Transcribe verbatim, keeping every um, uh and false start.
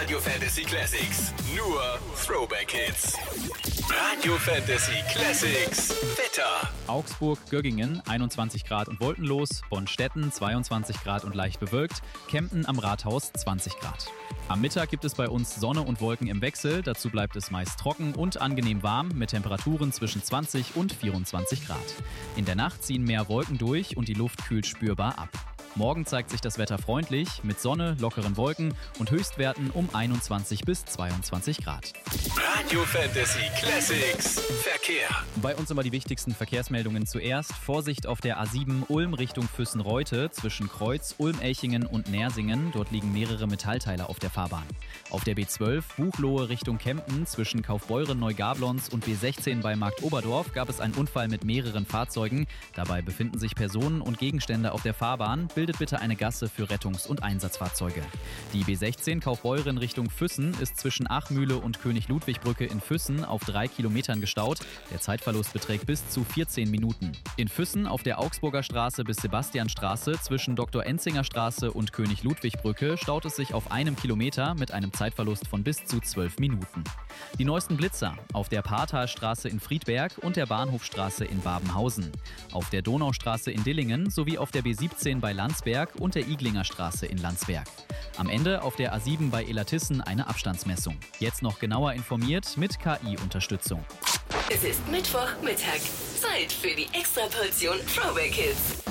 Radio Fantasy Classics. Nur Throwback Hits. Radio Fantasy Classics. Wetter. Augsburg, Göggingen einundzwanzig Grad und wolkenlos, Bonn-Stetten zweiundzwanzig Grad und leicht bewölkt, Kempten am Rathaus zwanzig Grad. Am Mittag gibt es bei uns Sonne und Wolken im Wechsel, dazu bleibt es meist trocken und angenehm warm mit Temperaturen zwischen zwanzig und vierundzwanzig Grad. In der Nacht ziehen mehr Wolken durch und die Luft kühlt spürbar ab. Morgen zeigt sich das Wetter freundlich, mit Sonne, lockeren Wolken und Höchstwerten um einundzwanzig bis zweiundzwanzig Grad. Radio Fantasy Classics. Verkehr. Bei uns immer die wichtigsten Verkehrsmeldungen zuerst. Vorsicht auf der A sieben Ulm Richtung Füssen-Reute zwischen Kreuz, Ulm-Elchingen und Nersingen. Dort liegen mehrere Metallteile auf der Fahrbahn. Auf der B zwölf Buchloe Richtung Kempten zwischen Kaufbeuren-Neugablons und B sechzehn bei Markt Oberdorf gab es einen Unfall mit mehreren Fahrzeugen. Dabei befinden sich Personen und Gegenstände auf der Fahrbahn. Bildet bitte eine Gasse für Rettungs- und Einsatzfahrzeuge. Die B sechzehn Kaufbeuren Richtung Füssen ist zwischen Achmühle und König-Ludwig-Brücke in Füssen auf drei Kilometern gestaut. Der Zeitverlust beträgt bis zu vierzehn Minuten. In Füssen auf der Augsburger Straße bis Sebastianstraße zwischen Doktor Enzinger Straße und König-Ludwig-Brücke staut es sich auf einem Kilometer mit einem Zeitverlust von bis zu zwölf Minuten. Die neuesten Blitzer auf der Paartalstraße in Friedberg und der Bahnhofstraße in Babenhausen. Auf der Donaustraße in Dillingen sowie auf der B siebzehn bei Landsberg und der Iglinger Straße in Landsberg. Am Ende auf der A sieben bei Illertissen eine Abstandsmessung. Jetzt noch genauer informiert mit K I-Unterstützung. Es ist Mittwochmittag. Zeit für die Extraportion Throwback Hits.